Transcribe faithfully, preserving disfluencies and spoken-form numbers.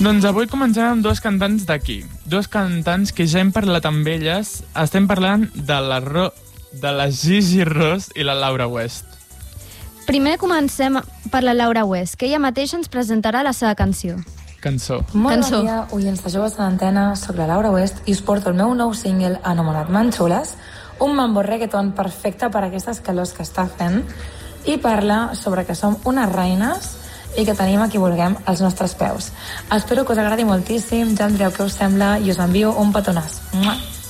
Doncs avui comencem amb dos cantants d'aquí. Dos cantants que ja hem parlat amb elles. Estem parlant de la, Ro... de la Gigi Ross i la Laura West. Primer comencem per la Laura West, que ella mateixa ens presentarà la seva cançó. Cançó. Molt Cançó. bon dia, oients de Joves a l'Antena. Soc la Laura West i us porto el meu nou single anomenat Manxules, un mambo reggaeton perfecte per a aquestes calors que està fent i parla sobre que som unes reines i que tenim a qui vulguem als nostres peus. Espero que us agradi moltíssim, ja em direu què us sembla i us envio un petonàs. Mua!